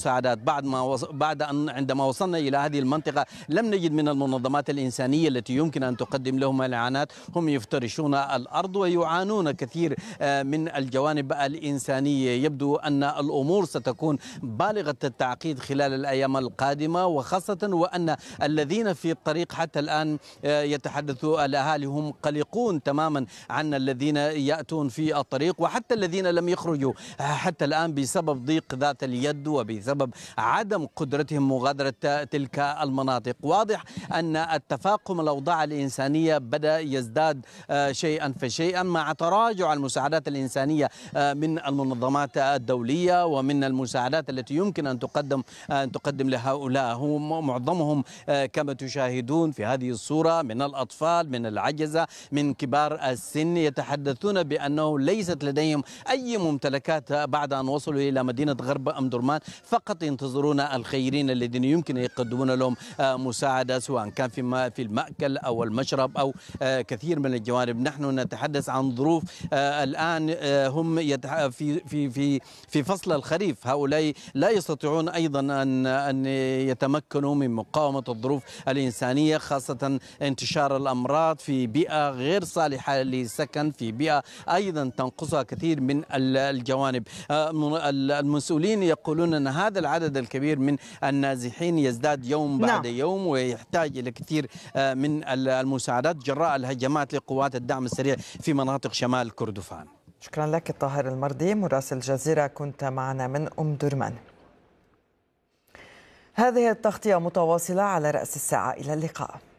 المساعدات. بعد أن عندما وصلنا إلى هذه المنطقة لم نجد من المنظمات الإنسانية التي يمكن أن تقدم لهم الإعانات. هم يفترشون الأرض ويعانون كثير من الجوانب الإنسانية. يبدو أن الأمور ستكون بالغة التعقيد خلال الأيام القادمة، وخاصة وأن الذين في الطريق حتى الآن يتحدث الأهالي هم قلقون تماما عن الذين يأتون في الطريق، وحتى الذين لم يخرجوا حتى الآن بسبب ضيق ذات اليد وبسبب عدم قدرتهم مغادرة تلك المناطق. واضح أن التفاقم الأوضاع الإنسانية بدأ يزداد شيئا فشيئا مع تراجع المساعدات الإنسانية من المنظمات الدولية ومن المساعدات التي يمكن أن تقدم لهؤلاء. هم معظمهم كما تشاهدون في هذه الصورة من الأطفال، من العجزة، من كبار السن، يتحدثون بأنه ليست لديهم أي ممتلكات بعد أن وصلوا إلى مدينة غرب أم درمان، فقط ينتظرون الخيرين الذين يمكن أن يقدمون لهم مساعدة سواء كان في المأكل أو المشرب أو كثير من الجوانب. نحن نتحدث عن ظروف الآن هم في فصل الخريف. هؤلاء لا يستطيعون أيضا أن يتمكنوا من مقاومة الظروف الإنسانية، خاصة انتشار الأمراض في بيئة غير صالحة للسكن، في بيئة أيضا تنقصها كثير من الجوانب. المسؤولين يقولون أن هذا العدد الكبير من النازحين يزداد يوم بعد يوم ويحتاج إلى كثير من المساعدات جراء الهجمات لقوات الدعم السريع في مناطق شمال كردفان. شكرا لك طاهر المرضي مراسل الجزيرة، كنت معنا من أم درمان. هذه التغطية متواصلة على رأس الساعة، إلى اللقاء.